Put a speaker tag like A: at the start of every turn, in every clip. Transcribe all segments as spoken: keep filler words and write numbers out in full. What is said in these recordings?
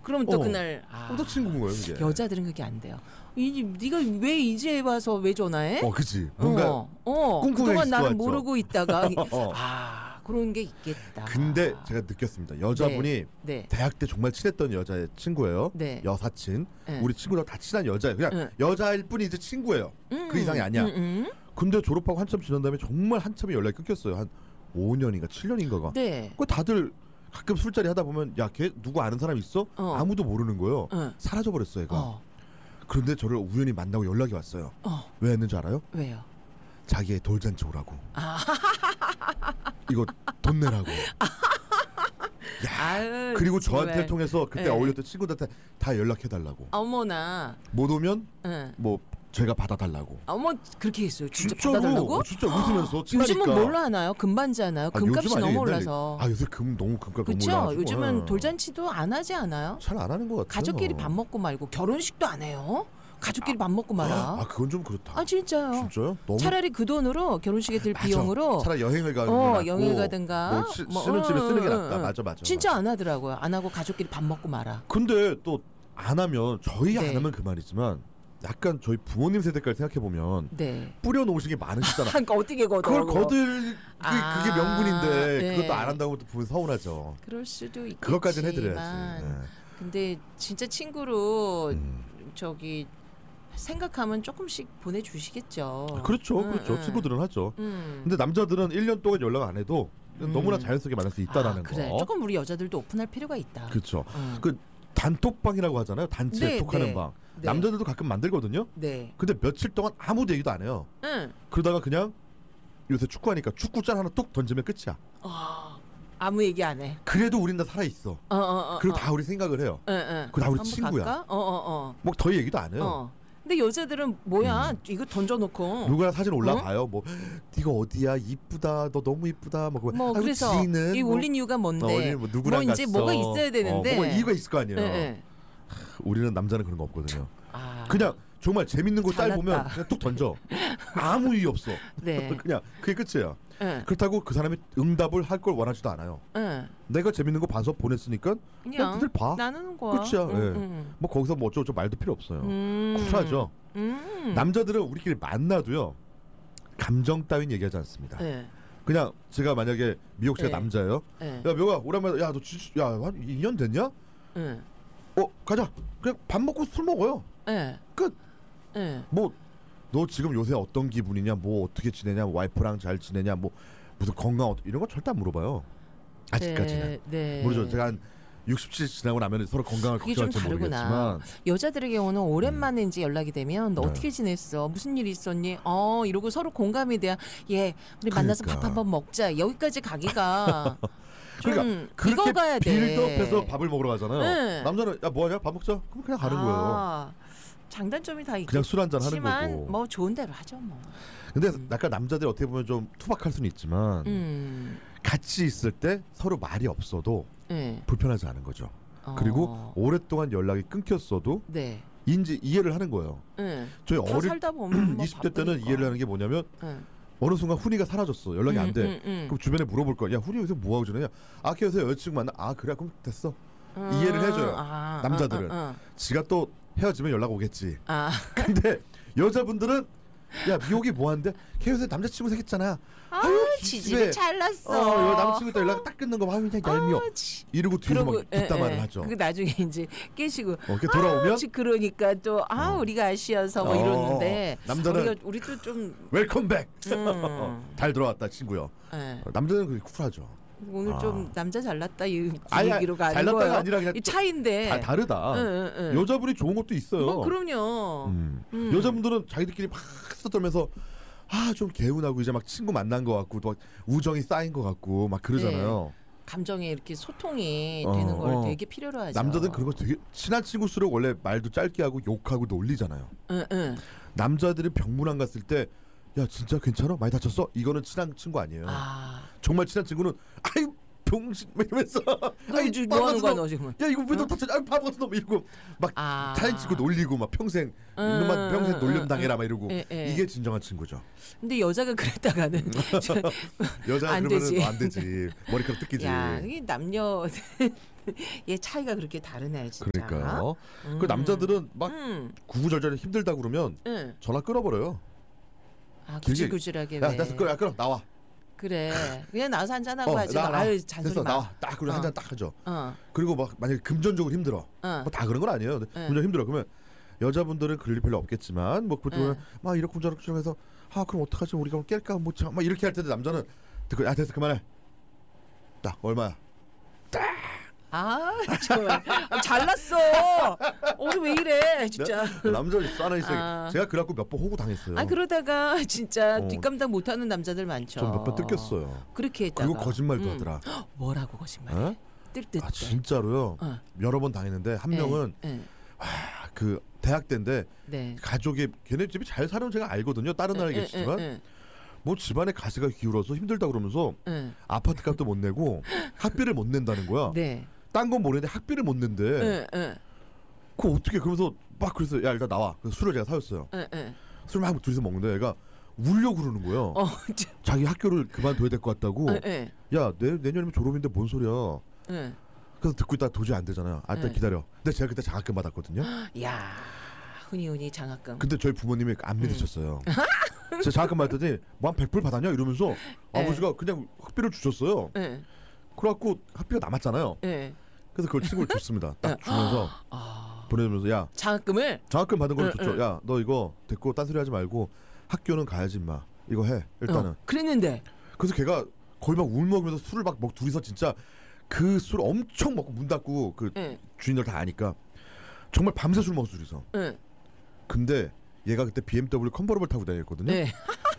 A: 그럼 또
B: 어.
A: 그날 아,
B: 또 친구인 거예요, 그게.
A: 여자들은 그게 안 돼요. 이 네가 왜 이제 와서 왜 전화해?
B: 어, 그치. 뭔가
A: 어, 어.
B: 꿍꿍해
A: 그동안
B: 있을
A: 나는
B: 것 같죠.
A: 모르고 있다가
B: 어.
A: 아 그런 게 있겠다.
B: 근데 제가 느꼈습니다. 여자분이
A: 네. 네.
B: 대학 때 정말 친했던 여자의 친구예요.
A: 네.
B: 여사친.
A: 네.
B: 우리 친구랑 다 친한 여자예요. 그냥
A: 네.
B: 여자일 뿐이 이제 친구예요.
A: 음,
B: 그 이상이 아니야.
A: 음, 음.
B: 근데 졸업하고 한참 지난 다음에 정말 한참에 연락이 끊겼어요. 한 오 년인가 칠 년인가가.
A: 네.
B: 그 다들 가끔 술자리 하다 보면 야, 걔 누구 아는 사람 있어?
A: 어.
B: 아무도 모르는 거예요.
A: 어.
B: 사라져버렸어, 얘가.
A: 어.
B: 그런데 저를 우연히 만나고 연락이 왔어요.
A: 어.
B: 왜 했는지 알아요?
A: 왜요?
B: 자기의 돌잔치 오라고.
A: 아.
B: 이거 돈 내라고.
A: 아유,
B: 그리고
A: 정말.
B: 저한테 통해서 그때
A: 네.
B: 어울렸던 친구들한테 다 연락해달라고.
A: 어머나.
B: 못 오면
A: 응.
B: 뭐 제가 받아달라고.
A: 어머 그렇게 했어요. 진짜
B: 진짜로?
A: 받아달라고?
B: 어, 진짜 웃으면서 친하니까.
A: 요즘은 뭘로 하나요? 금반지 하나요?
B: 아,
A: 금값이
B: 요즘 아니에요,
A: 너무
B: 옛날에.
A: 올라서.
B: 아 요새 금 너무 금값 너무
A: 그렇죠.
B: 올라가지고.
A: 요즘은
B: 예.
A: 돌잔치도 안 하지 않아요?
B: 잘 안 하는 것 같아요.
A: 가족끼리 밥 먹고 말고 결혼식도 안 해요. 가족끼리 밥 먹고 말아.
B: 아 그건 좀 그렇다.
A: 아 진짜요.
B: 진짜요? 너무
A: 차라리 그 돈으로 결혼식에 들
B: 맞아.
A: 비용으로
B: 차라리 여행을 가는 게
A: 어
B: 낫고
A: 여행 가든가
B: 뭐 시, 쉬는 집에 쓰는 게 낫다.
A: 응,
B: 맞아 맞아.
A: 진짜
B: 맞아.
A: 안 하더라고요. 안 하고 가족끼리 밥 먹고 말아.
B: 근데 또 안 하면 저희 안
A: 네.
B: 하면 그만이지만 약간 저희 부모님 세대까지 생각해 보면
A: 네.
B: 뿌려 놓으신 게 많으시잖아.
A: 그러니까 어떻게 걷어?
B: 그걸 거들 그,
A: 아,
B: 그게 명분인데
A: 네.
B: 그것도 안 한다고 또 보면 서운하죠.
A: 그럴 수도 있겠지만.
B: 그것까지는 해드려야지. 네.
A: 근데 진짜 친구로
B: 음.
A: 저기 생각하면 조금씩 보내주시겠죠.
B: 그렇죠,
A: 응,
B: 그렇죠.
A: 응.
B: 친구들은 하죠.
A: 음.
B: 근데 남자들은 일 년 동안 연락 안 해도 너무나 자연스럽게 만날 수 있다라는
A: 아, 그래.
B: 거.
A: 조금 우리 여자들도 오픈할 필요가 있다.
B: 그렇죠.
A: 음.
B: 그 단톡방이라고 하잖아요. 단체
A: 네,
B: 톡하는
A: 네.
B: 방.
A: 네.
B: 남자들도 가끔 만들거든요.
A: 네.
B: 근데 며칠 동안 아무도 얘기도 안 해요.
A: 응.
B: 그러다가 그냥 요새 축구하니까 축구짠 하나 뚝 던지면 끝이야.
A: 어, 아무 얘기 안 해.
B: 그래도 우린 다 살아 있어.
A: 어, 어, 어,
B: 그리고
A: 어.
B: 다 우리 생각을 해요.
A: 응, 응.
B: 그거 다 우리
A: 한번
B: 친구야.
A: 갈까? 어, 어, 어.
B: 뭐 더 얘기도 안 해요.
A: 어. 근데 여자들은 뭐야? 이거 던져놓고.
B: 누구나 사진 올라봐요. 뭐 네가 어디야? 이쁘다. 너 너무 이쁘다. 뭐,
A: 뭐
B: 아이고,
A: 그래서
B: 지인은
A: 이
B: 뭐,
A: 올린 이유가 뭔데?
B: 어, 올린 뭐 누구랑
A: 뭐 이제
B: 갔어.
A: 뭐가 있어야 되는데.
B: 어, 뭐가 이유가 있을 거 아니에요.
A: 예, 예.
B: 우리는 남자는 그런 거 없거든요.
A: 아.
B: 그냥 정말 재밌는 거 짤
A: 잘났다.
B: 보면 그냥 뚝 던져. 아무 이유 없어.
A: 네.
B: 그냥 그게 끝이에요.
A: 응.
B: 그렇다고 그 사람이 응답을 할 걸 원하지도 않아요.
A: 응.
B: 내가 재밌는 거 봐서 보냈으니까 그냥 니들 봐.
A: 나누는 거야.
B: 끝이야.
A: 응,
B: 예.
A: 응.
B: 뭐 거기서 뭐 어쩌고 저쩌고 말도 필요 없어요.
A: 음.
B: 쿨하죠.
A: 음.
B: 남자들은 우리끼리 만나도요. 감정 따윈 얘기하지 않습니다.
A: 네.
B: 그냥 제가 만약에 미옥 씨가
A: 네.
B: 남자예요.
A: 네.
B: 야 미옥아 오랜만에 야너 진짜 야한 이 년 됐냐?
A: 응.
B: 어 가자. 그냥 밥 먹고 술 먹어요.
A: 네.
B: 끝.
A: 네.
B: 뭐 너 지금 요새 어떤 기분이냐? 뭐 어떻게 지내냐? 와이프랑 잘 지내냐? 뭐 무슨 건강 어떠 이런 거 절대 안 물어봐요. 아직까지는.
A: 네. 네.
B: 모르죠. 제가 한 육십칠 지나고 나면 서로 건강을
A: 그게 좀
B: 걱정할지
A: 다르구나.
B: 모르겠지만
A: 여자들의 경우는 오랜만에 이제 연락이 되면 너
B: 네.
A: 어떻게 지냈어? 무슨 일 있었니? 어 이러고 서로 공감이 돼야 예 우리 만나서
B: 그러니까.
A: 밥 한번 먹자. 여기까지 가기가 좀
B: 그러니까 그렇게
A: 익어가야 돼.
B: 빌드업해서 밥을 먹으러 가잖아요.
A: 네.
B: 남자는 야 뭐하냐? 밥 먹자. 그럼 그냥 가는 거예요.
A: 아, 장단점이 다
B: 그냥 술 한잔 하는
A: 있지만
B: 거고.
A: 뭐 좋은 대로 하죠 뭐.
B: 근데 약간 남자들이 어떻게 보면 좀 투박할 수는 있지만
A: 음.
B: 같이 있을 때 서로 말이 없어도
A: 네.
B: 불편하지 않은 거죠.
A: 어.
B: 그리고 오랫동안 연락이 끊겼어도
A: 네.
B: 인지 이해를 하는 거예요.
A: 네.
B: 저희
A: 다
B: 어릴
A: 살다 보면 뭐
B: 이십 대 때는
A: 바쁘니까.
B: 이해를 하는 게 뭐냐면
A: 네.
B: 어느 순간 훈이가 사라졌어. 연락이
A: 음,
B: 안 돼.
A: 음, 음.
B: 그럼 주변에 물어볼 거야. 야 훈이 요새 뭐 하고 지내냐? 아 걔 요새 여자친구 만나. 아 그래 그럼 됐어.
A: 음,
B: 이해를 해줘요.
A: 아,
B: 남자들은.
A: 어, 어, 어.
B: 지가 또 헤어지면 연락 오겠지.
A: 아.
B: 근데 여자분들은 야 미옥이 뭐 하는데? 걔 요새 남자친구 생겼잖아.
A: 아유
B: 기집애.
A: 지집애 잘났어.
B: 어, 여 남자친구 또 연락 딱 끊는 거 봐. 그냥 얄미워.
A: 아, 지-
B: 이러고 뒤에서 막
A: 예,
B: 뒷담화를
A: 예.
B: 하죠.
A: 그 나중에 이제 깨시고.
B: 어, 걔 돌아오면
A: 아, 지- 그러니까 또 아
B: 어.
A: 우리가 아쉬워서 뭐
B: 어,
A: 이러는데
B: 남자는
A: 우리가 우리도 좀
B: 웰컴백.
A: 음.
B: 잘 들어왔다 친구요.
A: 예.
B: 어, 남자는 그게 쿨하죠.
A: 오늘
B: 아.
A: 좀 남자 잘났다 이
B: 아니,
A: 얘기로가 아닌
B: 잘났다가
A: 거예요.
B: 아니라 그냥
A: 이
B: 또
A: 차인데.
B: 다 다르다.
A: 응, 응, 응.
B: 여자분이 좋은 것도 있어요.
A: 뭐 그럼요.
B: 음.
A: 음.
B: 여자분들은 자기들끼리 막 써들면서 아 좀 개운하고 이제 막 친구 만난 것 같고 또 우정이 쌓인 것 같고 막 그러잖아요.
A: 감정에 이렇게 소통이
B: 어,
A: 되는 걸
B: 어.
A: 되게 필요로 하죠.
B: 남자들은 그런 거 되게 친한 친구일수록 원래 말도 짧게 하고 욕하고 놀리잖아요.
A: 응, 응.
B: 남자들은 병문안 갔을 때 야 진짜 괜찮아? 많이 다쳤어? 이거는 친한 친구 아니에요.
A: 아,
B: 정말 친한 친구는 아유 병신 막 이러면서
A: 너
B: 아이,
A: 지금
B: 바보
A: 뭐 하는
B: 같은
A: 거야
B: 놈.
A: 너 지금?
B: 야 이거 왜너
A: 응?
B: 다쳤지? 아 바보 같은 놈 이러고 막
A: 아.
B: 사진 찍고 놀리고 막 평생 이놈만 평생 놀림 당해라 막 이러고
A: 에, 에.
B: 이게 진정한 친구죠.
A: 근데 여자가 그랬다가는
B: 여자가
A: 안
B: 그러면
A: 되지.
B: 안 되지. 머리카락 뜯기지.
A: 야 이게 남녀 얘 차이가 그렇게 다르네 진짜.
B: 그러니까요.
A: 음.
B: 그 남자들은 막
A: 음.
B: 구구절절 힘들다 그러면
A: 응.
B: 전화 끊어버려요.
A: 아
B: 길게.
A: 구질구질하게
B: 야,
A: 왜?
B: 됐어, 끊어, 야, 끊어, 나와.
A: 그래. 그냥 나와서 한잔 하고
B: 어,
A: 하지.
B: 나,
A: 마.
B: 나.
A: 아유
B: 됐어,
A: 잔소리 마.
B: 나와. 딱 그리고
A: 어.
B: 한 잔 딱 하죠.
A: 어.
B: 그리고 막 만약에 금전적으로 힘들어.
A: 어.
B: 뭐 다 그런 건 아니에요. 근데
A: 네.
B: 금전 힘들어. 그러면 여자분들은 그럴 일 별로 없겠지만 뭐 보통은
A: 네.
B: 막 이렇게 저렇게 해서 아 그럼 어떡하지 우리가 뭐 깰까 뭐막 이렇게 할 텐데 남자는 듣고 야 됐어 그만해. 딱 얼마야?
A: 아 정말 아, 잘났어. 오늘 왜 이래 진짜.
B: 네? 남자 싸나 있어요.
A: 아.
B: 제가 그래갖고 몇 번 호구 당했어요.
A: 아 그러다가 진짜
B: 어.
A: 뒷감당 못하는 남자들 많죠.
B: 전 몇 번 뜯겼어요.
A: 그렇게 했다가.
B: 그리고 거짓말도
A: 음.
B: 하더라.
A: 뭐라고 거짓말?
B: 어?
A: 뜰듯.
B: 아 진짜로요.
A: 어.
B: 여러 번 당했는데 한
A: 네,
B: 명은
A: 네.
B: 그 대학 때인데
A: 네.
B: 가족이 걔네 집이 잘 사는 제가 알거든요. 다른 나라에
A: 에, 에,
B: 계시지만
A: 에, 에,
B: 뭐 집안에 가세가 기울어서 힘들다 그러면서
A: 에.
B: 아파트 값도 못 내고 학비를 못 낸다는 거야.
A: 네.
B: 딴 건 모르는데 학비를 못 낸대.
A: 에, 에,
B: 그거 어떻게 그러면서 막 그래서 야 일단 나와. 그래서 술을 제가 사줬어요.
A: 에, 에.
B: 술 막 둘이서 먹는데 얘가 울려고 그러는 거예요.
A: 어, 저-
B: 자기 학교를 그만둬야 될 것 같다고.
A: 에, 에,
B: 야 내, 내년이면 졸업인데 뭔 소리야.
A: 에.
B: 그래서 듣고 있다 도저히 안 되잖아요. 아 일단
A: 네.
B: 기다려. 근데 제가 그때 장학금 받았거든요.
A: 야, 흔히 흔히 장학금.
B: 근데 저희 부모님이 안 믿으셨어요. 제가 장학금 받았더니 뭐 한 백 불 받았냐 이러면서
A: 네.
B: 아버지가 그냥 학비를 주셨어요.
A: 예,
B: 그래갖고 학비가 남았잖아요.
A: 예.
B: 그래서 그걸 친구를 줬습니다. 딱
A: 네.
B: 주면서
A: 아,
B: 보내주면서 야
A: 장학금을.
B: 장학금 받은 걸
A: 응,
B: 줬죠.
A: 응.
B: 야 너 이거 됐고 딴소리 하지 말고 학교는 가야지 임마. 이거 해 일단은.
A: 어, 그랬는데.
B: 그래서 걔가 거의 막 울먹이면서 술을 막 먹 둘이서 진짜 그 술 엄청 먹고 문 닫고 그
A: 예,
B: 주인들 다 아니까 정말 밤새 술 먹었어 둘이서.
A: 예,
B: 근데 얘가 그때 비엠더블유 컨버러블 타고 다녔거든요.
A: 예.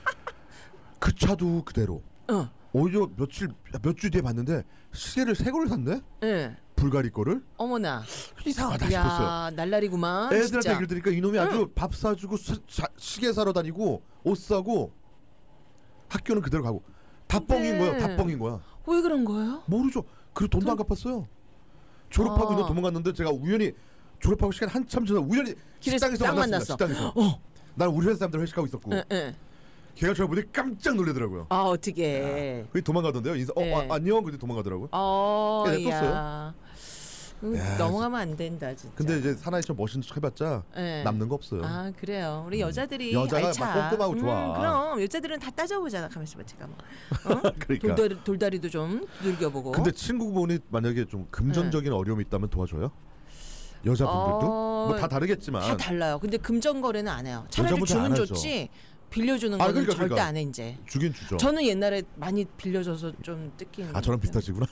B: 그 차도 그대로.
A: 어,
B: 오히려 며칠 몇 주 뒤에 봤는데 시계를 새 거를 샀네.
A: 예.
B: 불가리 거를.
A: 어머나.
B: 이상하다 싶었어요.
A: 야, 날라리구만.
B: 애들한테
A: 진짜.
B: 얘기를 들으니까 이놈이 아주 밥 사주고 수, 자, 시계 사러 다니고 옷 사고 학교는 그대로 가고 다
A: 네.
B: 뻥인 거야. 다 뻥인 거야.
A: 왜 그런 거예요?
B: 모르죠. 그리고 돈도 안 갚았어요. 졸업하고
A: 아.
B: 이제 도망갔는데 제가 우연히 졸업하고 시간 한참 지나 우연히
A: 길에서
B: 식당에서
A: 딱
B: 만났습니다.
A: 만났어.
B: 식당에서.
A: 어,
B: 난 우리 회사 사람들 회식하고 있었고
A: 예, 예.
B: 걔가 저를 보더니 깜짝 놀라더라고요.
A: 아, 어떻게?
B: 그게 도망가던데요. 인사 어
A: 네.
B: 아, 안녕 근데 도망가더라고요.
A: 어,
B: 예,
A: 야. 음,
B: 야,
A: 넘어가면 안 된다 진짜.
B: 근데 이제 사나이처럼 멋있는 척 해봤자
A: 예.
B: 남는 거 없어요.
A: 아 그래요. 우리 여자들이
B: 여자가
A: 알차.
B: 막 꼼꼼하고 좋아.
A: 음, 그럼 여자들은 다 따져보잖아. 가만있어 봐 제가 뭐. 어?
B: 그러니까.
A: 돌다리, 돌다리도 좀 두들겨보고.
B: 근데 친구분이 만약에 좀 금전적인 어려움이 있다면 도와줘요? 여자분들도
A: 어,
B: 뭐 다 다르겠지만
A: 다 달라요. 근데 금전 거래는 안 해요. 차라리
B: 여자분들 안
A: 주면
B: 하죠.
A: 좋지. 빌려주는
B: 아,
A: 거는
B: 그러니까,
A: 절대
B: 그러니까.
A: 안 해 이제.
B: 주긴 주죠.
A: 저는 옛날에 많이 빌려줘서 좀 뜯기는.
B: 아 저랑
A: 게 있어요.
B: 비슷하시구나.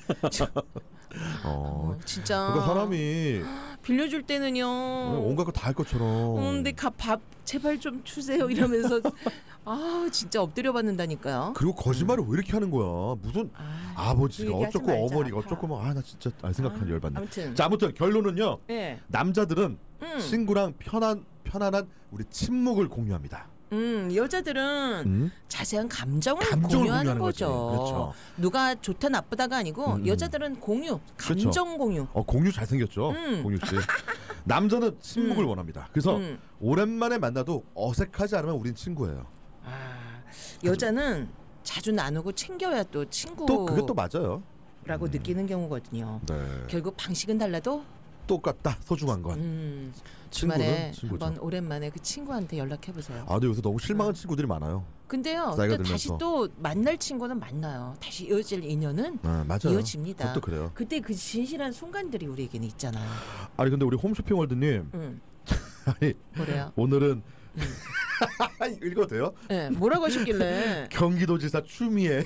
B: 어.
A: 어, 진짜.
B: 그러니까 사람이
A: 빌려줄 때는요.
B: 온갖 거 다 할 것처럼.
A: 음, 근데 가, 밥 제발 좀 주세요 이러면서 아 진짜 엎드려 받는다니까요.
B: 그리고 거짓말을 왜 이렇게 하는 거야? 무슨
A: 아,
B: 아버지가
A: 그 얘기하지
B: 어쩌고
A: 말자.
B: 어머니가
A: 다.
B: 어쩌고 막 아 나 진짜 아 생각하니
A: 아,
B: 열받네.
A: 아무튼.
B: 자 아무튼 결론은요.
A: 예.
B: 남자들은
A: 음.
B: 친구랑 편한 편안한 우리 침묵을 공유합니다.
A: 음, 여자들은
B: 음?
A: 자세한 감정을,
B: 감정을
A: 공유하는
B: 공유하는 거지.
A: 거죠.
B: 그렇죠.
A: 누가 좋다 나쁘다가 아니고
B: 음, 음.
A: 여자들은 공유,
B: 그렇죠.
A: 감정 공유.
B: 어 공유 잘 생겼죠.
A: 음.
B: 공유 씨. 남자는 침묵을
A: 음.
B: 원합니다. 그래서
A: 음.
B: 오랜만에 만나도 어색하지 않으면 우린 친구예요.
A: 아, 여자는 자주 나누고 챙겨야 또 친구라고
B: 또 그게 또 맞아요.
A: 느끼는 경우거든요.
B: 네.
A: 결국 방식은 달라도
B: 똑같다. 소중한 건.
A: 음,
B: 친구는
A: 주말에
B: 친구죠.
A: 한번 오랜만에 그 친구한테 연락해 보세요.
B: 아, 근데 요새 너무 실망한 친구들이 많아요.
A: 근데
B: 나이가
A: 또 다시
B: 들면서.
A: 또 만날 친구는 만나요. 다시 이어질 인연은
B: 아, 맞아요.
A: 이어집니다.
B: 그것도 그래요.
A: 그때 그 진실한 순간들이 우리에게는 있잖아요.
B: 아니 근데 우리 홈쇼핑 월드님
A: 음,
B: 아니
A: 뭐래요?
B: 오늘은
A: 음.
B: 읽어도 돼요?
A: 네, 뭐라고 하셨길래?
B: 경기도지사 추미애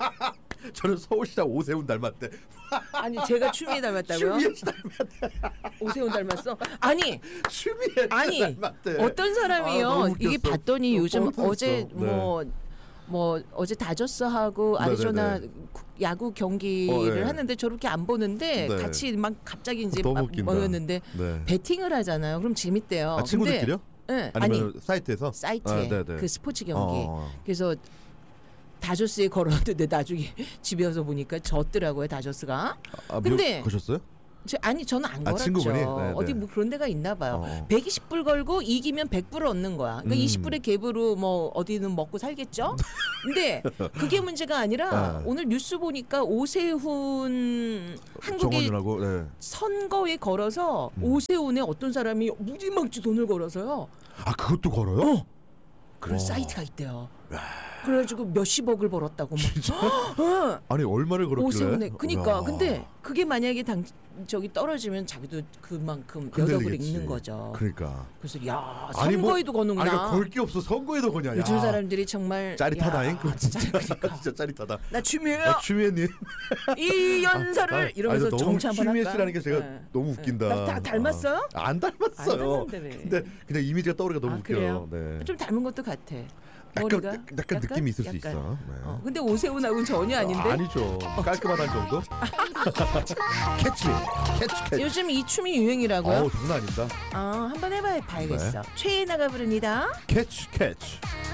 B: 저는 서울시장 오세훈 닮았대.
A: 아니 제가 추미애 닮았다고요?
B: 추미애 씨 닮았대.
A: 오세훈 닮았어? 아니
B: 추미애 씨
A: 아니
B: 닮았대.
A: 어떤
B: 아,
A: 사람이요?
B: 너무
A: 이게
B: 웃겼어.
A: 봤더니
B: 너무
A: 요즘
B: 뻥
A: 어제
B: 터졌어.
A: 뭐. 뭐 어제 다저스 하고 아리조나
B: 네네네.
A: 구- 야구 경기를
B: 어, 네.
A: 하는데 저렇게 안 보는데
B: 네.
A: 같이 막 갑자기 이제
B: 너무
A: 막
B: 웃긴다.
A: 모였는데
B: 네.
A: 배팅을 하잖아요. 그럼 재밌대요.
B: 아, 친구들끼리요?
A: 근데, 네,
B: 아니면
A: 아니
B: 사이트에서?
A: 사이트에
B: 아, 네네.
A: 그 스포츠 경기.
B: 어.
A: 그래서 다저스에 걸었는데 나중에 집에 와서 보니까 졌더라고요 다저스가.
B: 아,
A: 근데
B: 거셨어요?
A: 저, 아니 저는 안
B: 아,
A: 걸었죠.
B: 친구분이? 네,
A: 어디
B: 네.
A: 뭐 그런 데가 있나 봐요.
B: 어.
A: 백이십 불 걸고 이기면 백 불을 얻는 거야. 그러니까
B: 음.
A: 이십 불의 갭으로 뭐 어디는 먹고 살겠죠. 근데 그게 문제가 아니라
B: 네.
A: 오늘 뉴스 보니까 오세훈 한국의
B: 정원이라고. 네.
A: 선거에 걸어서
B: 음.
A: 오세훈에 어떤 사람이 무지막지 돈을 걸어서요.
B: 아 그것도 걸어요?
A: 어. 그런
B: 와.
A: 사이트가 있대요. 그래가지고 몇십억을 벌었다고 막. 어.
B: 아니 얼마를 걸었길래?
A: 오세훈에 그니까
B: 야.
A: 근데 그게 만약에 당 저기 떨어지면 자기도 그만큼 몇 억을
B: 흔들리겠지.
A: 잃는 거죠.
B: 그러니까.
A: 그래서 야
B: 아니, 뭐-
A: 선거에도 거는구나.
B: 아니 걸게 없어 선거에도 거냐?
A: 요즘
B: 야.
A: 사람들이 정말
B: 짜릿하다잉.
A: 야,
B: 그거 진짜
A: 진짜 그러니까.
B: 진짜 짜릿하다.
A: 나 추미애
B: 아, 추미애님.
A: 이 연설을
B: 아,
A: 이러면서
B: 아니, 너무
A: 정치 한번 할까?
B: 추미애 씨라는 게 제가
A: 네.
B: 너무 웃긴다.
A: 나 다 닮았어요?
B: 아, 안 닮았어요.
A: 안 닮았는데 왜?
B: 근데 그냥 이미지가 떠오르니까 너무
A: 아,
B: 웃겨요.
A: 그래요?
B: 네.
A: 좀 닮은 것도 같아.
B: 약간,
A: 머리가
B: 약간, 약간 느낌이 있을 수
A: 약간.
B: 있어. 네.
A: 어, 근데 오세훈하고는 전혀 아닌데.
B: 아니죠. 깔끔하다는 정도? 캐치, 캐치, 캐치.
A: 요즘 이 춤이 유행이라고요?
B: 어우 장난 아닙니다.
A: 아, 한번 해봐야 봐야겠어. 최애나가 부릅니다.
B: 캐치, 캐치.